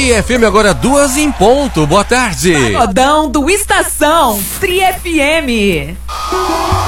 Tri FM agora 2 em ponto. Boa tarde. Pagodão do Estação Tri FM.